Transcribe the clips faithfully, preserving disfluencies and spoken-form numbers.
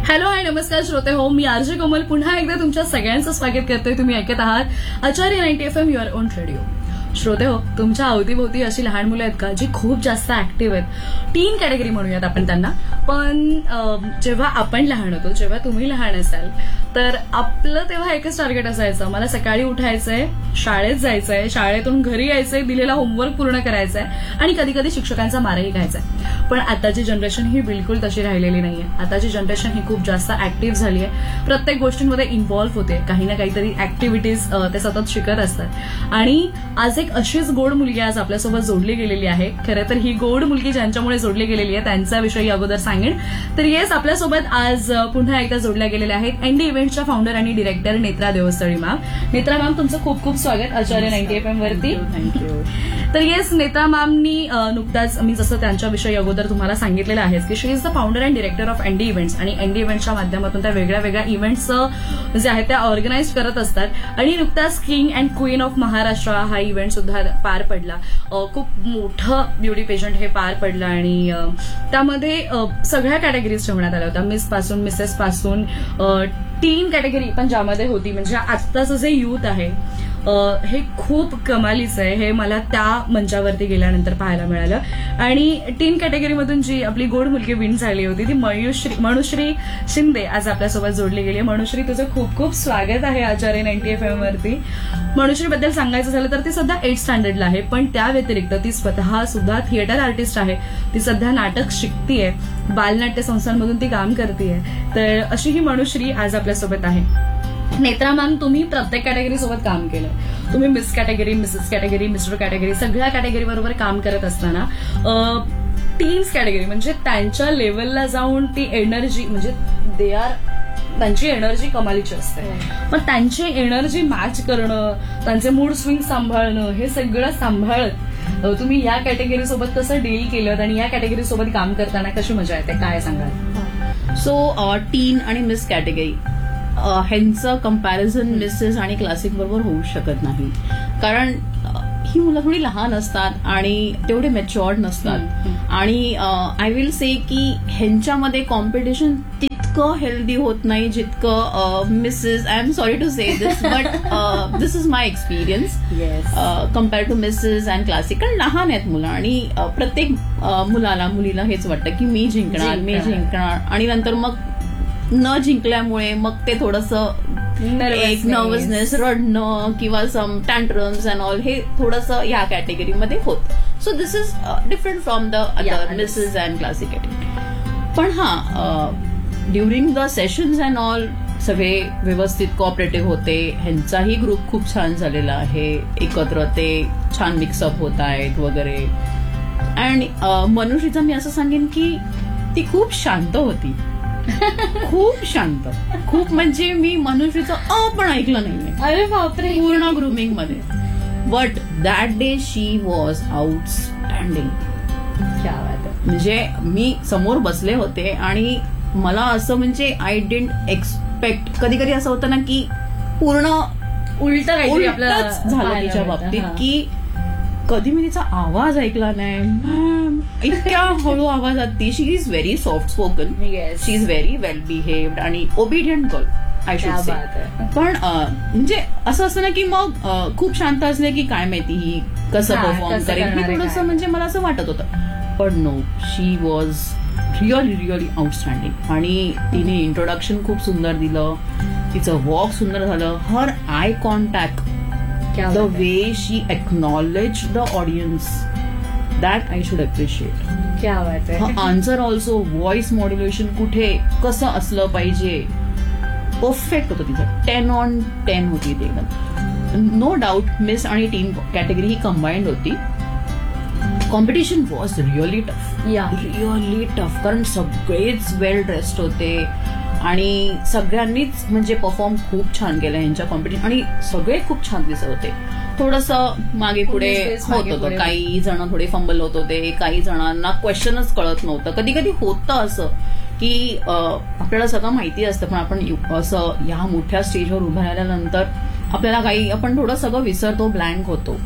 Hello hi नमस्कार श्रोते हो, मी आरजे कोमल पुन्हा एकदा तुमच्या सगळ्यांचं स्वागत करतोय. तुम्ही ऐकत आहात आचार्य ninety F am your on radio. श्रोते हो, तुमच्या अवतीभोवती अशी लहान मुलं आहेत का जी खूप जास्त ऍक्टिव्ह आहेत? टीन कॅटेगरी म्हणूयात आपण त्यांना. पण जेव्हा आपण लहान होतो, जेव्हा तुम्ही लहान असाल, तर आपलं तेव्हा एकच टार्गेट असायचं, मला सकाळी उठायचंय, शाळेत जायचंय, शाळेतून घरी यायचंय, दिलेला होमवर्क पूर्ण करायचाय आणि कधी कधी शिक्षकांचा मारही खायचाय. पण आताची जनरेशन ही बिलकुल तशी राहिलेली नाहीये. आताची जनरेशन ही खूप जास्त ऍक्टिव्ह झाली आहे, प्रत्येक गोष्टींमध्ये इन्व्हॉल्व्ह होते, काही ना काहीतरी ऍक्टिव्हिटीज ते सतत शिकत असतात. आणि आज एक अशीच गोड मुलगी आज आपल्यासोबत जोडली गेलेली आहे. खरं तर ही गोड मुलगी ज्यांच्यामुळे जोडली गेलेली आहे त्यांच्याविषयी अगोदर सांगेन. तर येस, आपल्यासोबत आज पुन्हा एकदा जोडल्या गेलेल्या आहेत एनडी इव्हेंट्सच्या फाउंडर आणि director Netra Deosthali ma'am. Netra ma'am, तुमचं खूप खूप स्वागत आचार्य नाईन्टी एफ एम वरती. थँक्यू. तर येस, नेत्रा मॅमनी नुकताच मी जसं त्यांच्याविषयी अगोदर तुम्हाला सांगितलेलं आहे की शी is the founder and director of ND events, आणि एनडी इव्हेंट्सच्या माध्यमातून त्या वेगळ्या वेगळ्या इव्हेंट्स जे आहेत त्या ऑर्गनाईज करत असतात. आणि नुकताच king and queen of Maharashtra हा इव्हेंट सुद्धा पार पडला. खूप मोठं ब्युटी पेजंट हे पार पडलं आणि त्यामध्ये सगळ्या कॅटेगरीज ठेवण्यात आल्या होत्या, मिस पासून मिसेस पासून टीन कॅटेगरी पण ज्यामध्ये होती. म्हणजे आत्ताचं जे युथ आहे हे खूप कमालीचं आहे, हे मला त्या मंचावरती गेल्यानंतर पाहायला मिळालं. आणि टीन कॅटेगरीमधून जी आपली गोड मुलगी विन झाली होती ती मयुश्री मनुश्री शिंदे आज आपल्यासोबत जोडली गेली. मनुश्री, तुझं खूप खूप स्वागत आहे आचार्य नाईन्टी एफ एम वरती. मनुश्रीबद्दल सांगायचं झालं तर ती सध्या एट स्टँडर्डला आहे, पण त्या व्यतिरिक्त ती स्वतः सुद्धा थिएटर आर्टिस्ट आहे. ती सध्या नाटक शिकतीये, बालनाट्य संस्थांमधून ती काम करतीये. तर अशी ही मनुश्री आज आपल्यासोबत आहे. नेत्रा मॅम, तुम्ही प्रत्येक कॅटेगरी सोबत काम केलं. तुम्ही miss category, Mrs category, mister category सगळ्या कॅटेगरी बरोबर काम करत असताना टीन्स कॅटेगरी म्हणजे त्यांच्या लेवलला जाऊन ती एनर्जी, म्हणजे दे आर त्यांची एनर्जी कमालीची असते. पण त्यांची एनर्जी मॅच करणं, त्यांचे मूड स्विंग सांभाळणं, हे सगळं सांभाळत तुम्ही या कॅटेगरी सोबत कसं डील केलं आणि या कॅटेगरी सोबत काम करताना कशी मजा येते, काय सांगाल? सो टीन आणि मिस कॅटेगरी ह्यांचं कम्पॅरिझन मिसेस आणि क्लासिक बरोबर होऊ शकत नाही, कारण ही मुलं थोडी लहान असतात आणि तेवढे मॅच्युअर्ड नसतात. आणि आय विल से की ह्यांच्यामध्ये कॉम्पिटिशन तितकं हेल्दी होत नाही जितकं Mrs, I am sorry to say this but this is my experience compare to Mrs and classic. कारण लहान आहेत मुलं आणि प्रत्येक मुलाला मुलीला हेच वाटतं की मी जिंकणार, मी जिंकणार, आणि नंतर मग न जिंकल्यामुळे मग ते थोडंसं एक नर्वसनेस, रडणं किंवा सम टँट्रम्स अँड ऑल हे थोडंसं या कॅटेगरीमध्ये होत. So this is different from the other Mrs and classic category. पण हा, during the sessions and all सगळे व्यवस्थित कोऑपरेटिव्ह होते. ह्यांचाही ग्रुप खूप छान झालेला आहे, एकत्र ते छान मिक्सअप होत आहेत वगैरे. आणि मनुश्रीचं मी असं सांगेन की ती खूप शांत होती, खूप शांत, खूप म्हणजे मी मनुष्यचं अ पण ऐकलं नाहीये. अरे बापरे, पूर्ण ग्रुमिंग मध्ये. But that day she was outstanding. म्हणजे मी समोर बसले होते आणि मला असं म्हणजे आय डिडंट एक्सपेक्ट, कधी कधी असं होतं ना की पूर्ण उलट उलटच झालं तिच्या बाबतीत की कधी मी तिचा आवाज ऐकला नाही. इतक्या हळू आवाजात ती, शी is very soft spoken, she is very well behaved आणि obedient girl I should say. पण म्हणजे असं असतं ना की मग खूप शांत असले की काय माहिती ही कसं परफॉर्म करेल, हे थोडंसं म्हणजे मला असं वाटत होतं. पण no, she was really really outstanding. आणि तिने इंट्रोडक्शन खूप सुंदर दिलं, तिचं वॉक सुंदर झालं, हर eye contact, the way she acknowledged the audience, that I should appreciate. क्या बात आहे. Her answer also, voice modulation कुठे कसं असलं पाहिजे, परफेक्ट होतं तिचं. टेन ऑन टेन होती ती एकदम. नो डाऊट मिस आणि टीन कॅटेगरी ही कंबाईंड होती. Competition was really tough, really tough, कारण सगळेच वेल ड्रेस्ड होते आणि सगळ्यांनीच म्हणजे परफॉर्म खूप छान केलं ह्यांच्या कॉम्पिटिशन, आणि सगळे खूप छान दिसत होते. थोडंसं मागे पुढे होत होतं, काही जण थोडे फंबल होत होते, काही जणांना क्वेश्चनच कळत नव्हतं. कधी कधी होतं असं की आपल्याला सगळं माहिती असतं पण आपण असं या मोठ्या स्टेजवर उभं राहिल्यानंतर आपल्याला काही, आपण थोडं सगळं विसरतो, ब्लँक होतो.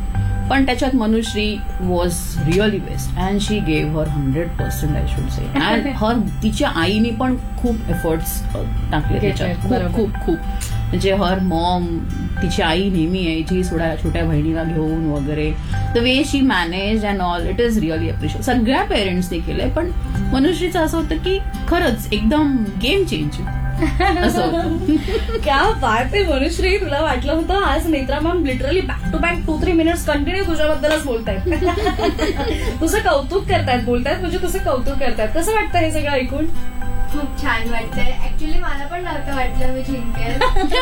पण त्याच्यात Manushree was really best and she gave her hundred percent I should say and her तिच्या आईने पण खूप एफर्ट्स टाकले त्याच्यात, खूप खूप खूप म्हणजे हर मॉम, तिची आई नेहमी यायची थोड्या छोट्या बहिणीला घेऊन वगैरे, the way she manage and all, it is really appreciate. सगळ्या पेरेंट्सने केलंय, पण मनुश्रीचं असं होतं की खरंच एकदम गेम चेंजर असं होतं. क्या बात आहे मनुश्री, तुला वाटलं होतं आज Netra ma'am literally back to back to three minutes continue तुझ्याबद्दलच बोलतायत, तुझं कौतुक करतायत, बोलतायत म्हणजे तुझं कौतुक करतायत. कसं वाटतं हे सगळं ऐकून? खूप छान वाटतंय. ऍक्च्युली मला पण नव्हतं वाटलं मी जिंकेल.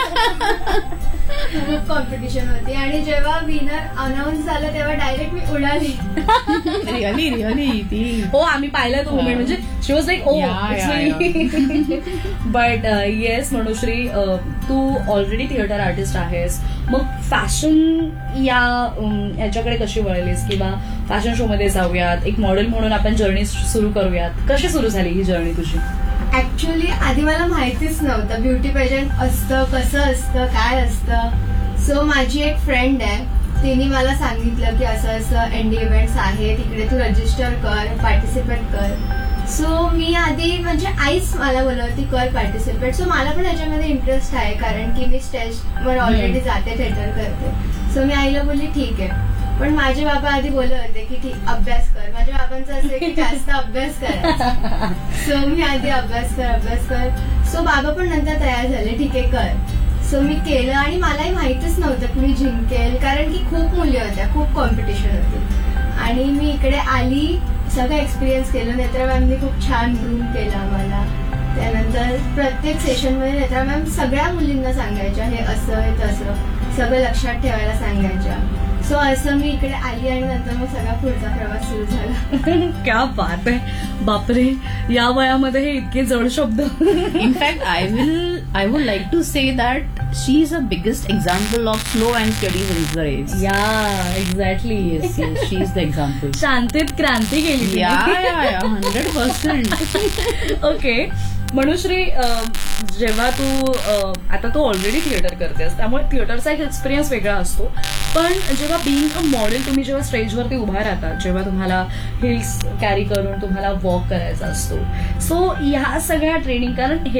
खूप कॉम्पिटिशन होती आणि जेव्हा विनर अनाऊन्स झालं तेव्हा डायरेक्ट मी उडाली. रिअली रिअली ती हो, आम्ही पाहिलं तो मुमेंट, म्हणजे शी was like O. But yes Manushree, Tu already theatre artist आहेस, मग फॅशन या अम, याच्याकडे कशी वळलीस, किंवा फॅशन शो मध्ये जाऊयात, एक मॉडेल म्हणून आपण जर्नी सुरू करूयात, कशी सुरू झाली ही जर्नी तुझी? ऍक्च्युली आधी मला माहितीच नव्हतं ब्युटी पेजंट असतं, कसं असतं, काय असतं. सो माझी एक फ्रेंड आहे, तिने मला सांगितलं की असं असं एनडी इव्हेंट्स आहे, तिकडे तू रजिस्टर कर, पार्टिसिपेट कर. सो मी आधी म्हणजे आईच मला बोलत होती कर पार्टिसिपेट. सो मला पण याच्यामध्ये इंटरेस्ट आहे, कारण की मी स्टेजवर ऑलरेडी जाते, थिएटर करते. सो मी आईला बोलली ठीक आहे. पण माझे बाबा आधी बोलत होते की ठीक अभ्यास कर. माझ्या बाबांचं असं आहे की जास्त अभ्यास करायचा. सो मी आधी अभ्यास कर अभ्यास कर सो बाबा पण नंतर तयार झाले, ठीक आहे कर. सो मी केलं आणि मलाही माहितीच नव्हतं की मी जिंकेल, कारण की खूप मुली होत्या, खूप कॉम्पिटिशन होती. आणि मी इकडे आली, सगळं एक्सपिरियन्स केलं. नेत्रा मॅमनी खूप छान ग्रूम केलं आम्हाला. त्यानंतर प्रत्येक सेशनमध्ये नेत्रा मॅम सगळ्या मुलींना सांगायच्या हे असं हे तसं, सगळं लक्षात ठेवायला सांगायच्या. सो असं मी इकडे आली आणि नंतर मग सगळा पुढचा प्रवास सुरू झाला. क्या बात आहे, बापरे, या वयामध्ये हे इतके जड शब्द. In fact I will I would like to say that she is a biggest example of slow and study रिझर age. या exactly, yes yes, she is the example. शांतीत क्रांती केली. या हंड्रेड पर्सेंट. ओके मनुश्री, जेव्हा तू आता तू ऑलरेडी थिएटर करतेस, त्यामुळे थिएटरचा एक experience वेगळा असतो. पण जेव्हा बिईंग अ मॉडेल तुम्ही जेव्हा स्टेजवरती उभा राहता, जेव्हा तुम्हाला हिल्स कॅरी करून तुम्हाला वॉक करायचा असतो, सो ह्या सगळ्या ट्रेनिंग, कारण हे